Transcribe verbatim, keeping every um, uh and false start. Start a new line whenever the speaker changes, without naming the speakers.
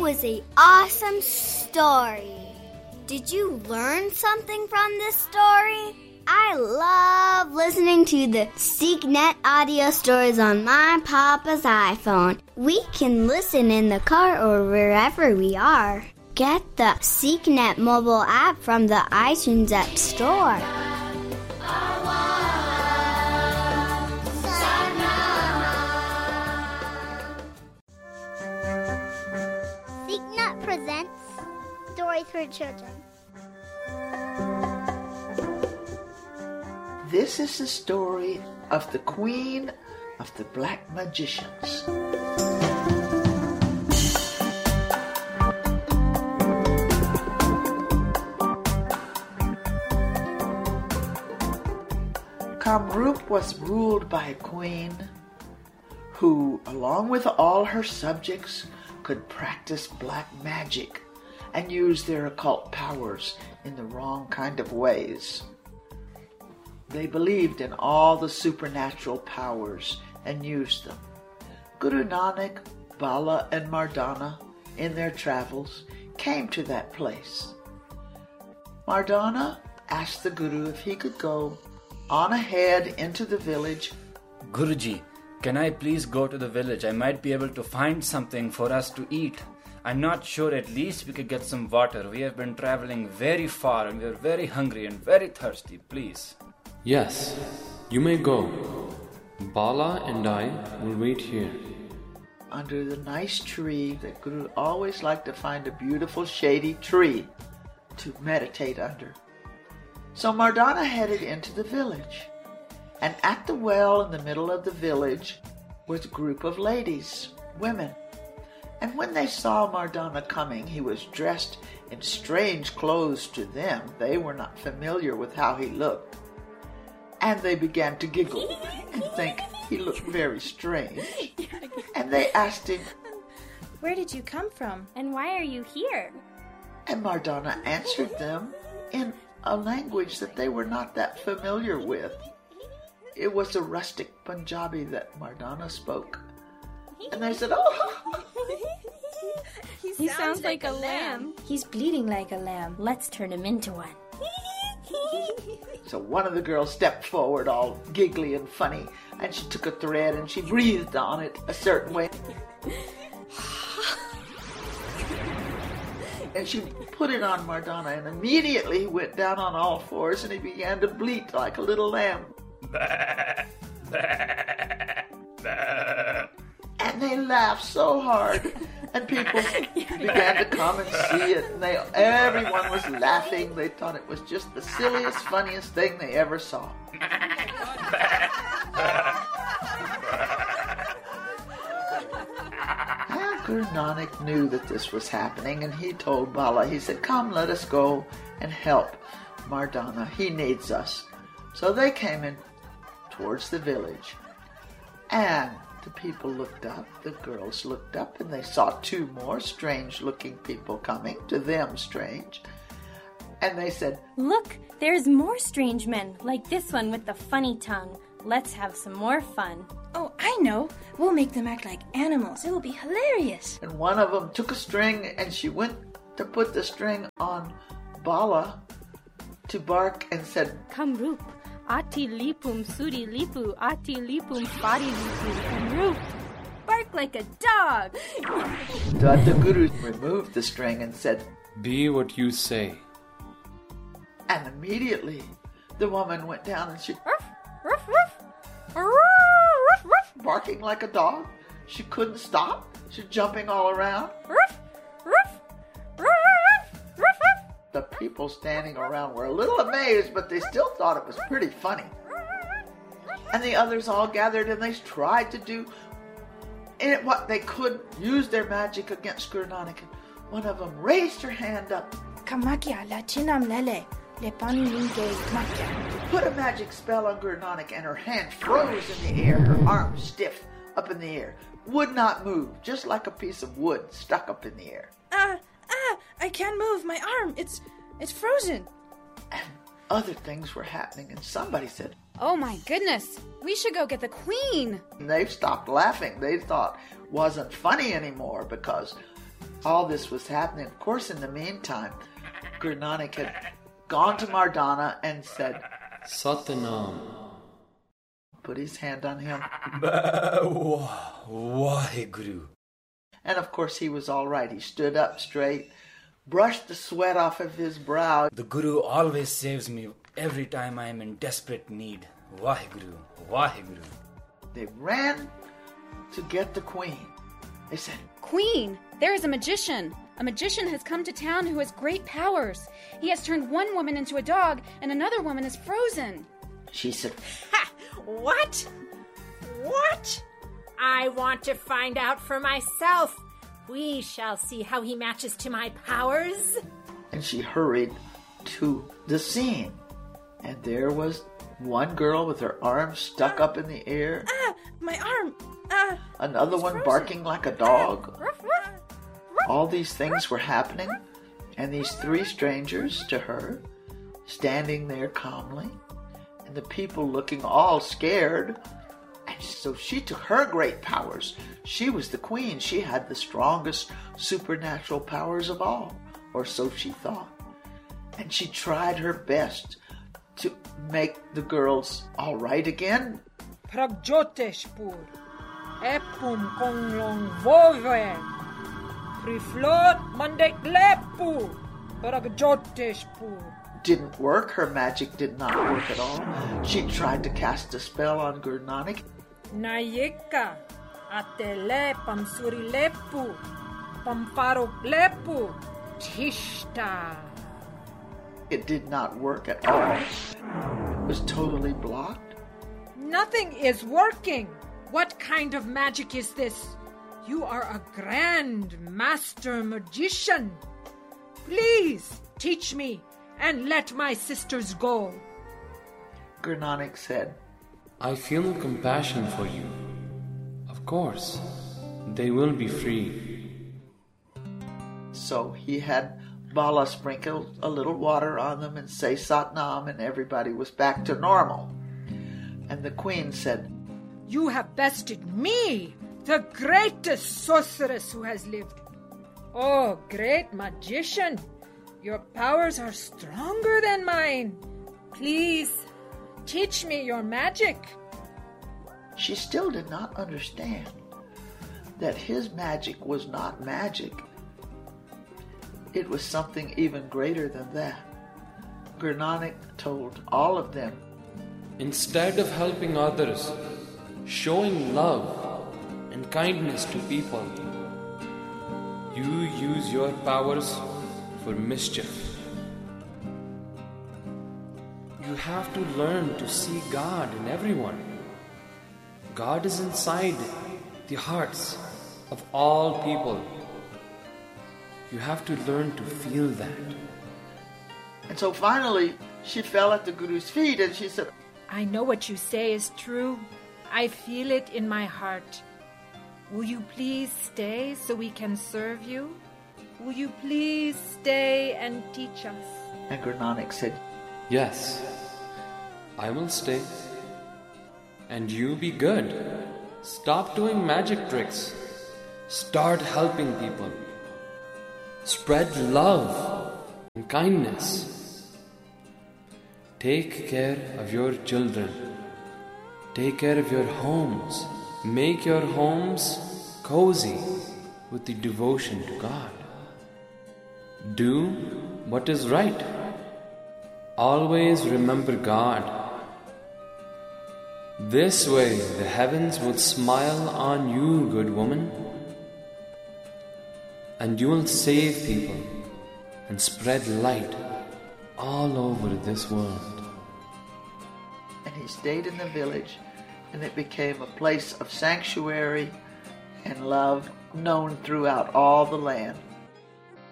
was an awesome story. Did you learn something from this story? I love listening to the SeekNet audio stories on my papa's iPhone. We can listen in the car or wherever we are. Get the SeekNet mobile app from the iTunes App Store.
SeekNet presents Stories for Children.
This is the story of the Queen of the Black Magicians. Kamrup was ruled by a queen who, along with all her subjects, could practice black magic and use their occult powers in the wrong kind of ways. They believed in all the supernatural powers and used them. Guru Nanak, Bala, and Mardana, in their travels, came to that place. Mardana asked the Guru if he could go on ahead into the village.
Guruji, can I please go to the village? I might be able to find something for us to eat. I'm not sure, at least we could get some water. We have been traveling very far and we are very hungry and very thirsty, please.
Yes, you may go. Bala and I will wait here.
Under the nice tree, the Guru always liked to find a beautiful shady tree to meditate under. So Mardana headed into the village. And at the well in the middle of the village was a group of ladies, women. And when they saw Mardana coming, he was dressed in strange clothes to them. They were not familiar with how he looked. And they began to giggle and think he looked very strange. And they asked him,
"Where did you come from?
And why are you here?"
And Mardana answered them in a language that they were not that familiar with. It was a rustic Punjabi that Mardana spoke. And they said, "Oh,
he, he sounds, sounds like, like a lamb. lamb.
He's bleating like a lamb. Let's turn him into one."
So one of the girls stepped forward all giggly and funny, and she took a thread and she breathed on it a certain way. And she put it on Mardana, and immediately he went down on all fours and he began to bleat like a little lamb. And they laughed so hard, and people began to come and see it, and they everyone was laughing. They thought it was just the silliest, funniest thing they ever saw. Guru Nanak knew that this was happening, and he told Bala, he said, "Come, let us go and help Mardana. He needs us." So they came in towards the village, and the people looked up, the girls looked up, and they saw two more strange-looking people coming, to them strange. And they said,
"Look, there's more strange men, like this one with the funny tongue. Let's have some more fun."
"Oh, I know. We'll make them act like animals. It will be hilarious."
And one of them took a string, and she went to put the string on Bala to bark and said,
"Kamrup, ati lipum suri lipu, ati lipum fari lipu, Kamrup. Bark like a dog."
But the Guru removed the string and said,
"Be what you say."
And immediately the woman went down and she
ruff, ruff, ruff,
ruff, ruff, barking like a dog. She couldn't stop. She's jumping all around.
Ruff, ruff, ruff, ruff, ruff.
The people standing around were a little amazed, but they still thought it was pretty funny. And the others all gathered, and they tried to do it, what they could, use their magic against Guru Nanak. One of them raised her hand up.
Kamakya la chinam lele.
Put a magic spell on Guru Nanak, and her hand froze in the air, her arms stiff up in the air, would not move, just like a piece of wood stuck up in the air.
Ah, ah, I can't move my arm, it's it's frozen.
And other things were happening, and somebody said,
"Oh my goodness, we should go get the queen."
And they stopped laughing. They thought it wasn't funny anymore, because All this was happening. Of course, in the meantime, Guru Nanak had gone to Mardana and said,
Satanam.
Put his hand on him.
Waheguru.
And of course he was all right. He stood up straight, brushed the sweat off of his brow.
The Guru always saves me every time I am in desperate need. Waheguru, Waheguru.
They ran to get the queen. They said,
Queen, there is a magician. A magician has come to town who has great powers. He has turned one woman into a dog, and another woman is frozen.
She said,
Ha! What? What? I want to find out for myself. We shall see how he matches to my powers.
And she hurried to the scene. And there was one girl with her arms stuck up in the air.
Ah, my arm. Ah,
Another one
frozen.
barking like a dog. All these things were happening, and these three strangers to her, standing there calmly, and the people looking all scared. And so she took her great powers. She was the queen. She had the strongest supernatural powers of all, or so she thought. And she tried her best to make the girls all right again.
Pragjoteshpur, epum konglong vove, priflot mandeklepu, pragjoteshpur.
Didn't work. Her magic did not work at all. She tried to cast a spell on Guru Nanak.
Nayika, atele pamsurilepu, pamparoklepu, tishta.
It did not work at all. It was totally blocked.
Nothing is working. What kind of magic is this? You are a grand master magician. Please teach me and let my sisters go.
Guru Nanak said,
I feel compassion for you. Of course, they will be free.
So he had Bala sprinkle a little water on them and say Satnam, and everybody was back to normal. And the queen said,
You have bested me, the greatest sorceress who has lived. Oh, great magician, your powers are stronger than mine. Please, teach me your magic.
She still did not understand that his magic was not magic. It was something even greater than that. Guru Nanak told all of them,
Instead of helping others, showing love and kindness to people, you use your powers for mischief. You have to learn to see God in everyone. God is inside the hearts of all people. You have to learn to feel that.
And so finally, she fell at the Guru's feet and she said,
I know what you say is true. I feel it in my heart. Will you please stay so we can serve you? Will you please stay and teach us?
And Guru Nanak said,
Yes, I will stay. And you be good. Stop doing magic tricks. Start helping people. Spread love and kindness. Take care of your children. Take care of your homes. Make your homes cozy with the devotion to God. Do what is right. Always remember God. This way the heavens will smile on you, good woman, and you will save people and spread light all over this world.
And he stayed in the village, and it became a place of sanctuary and love known throughout all the land.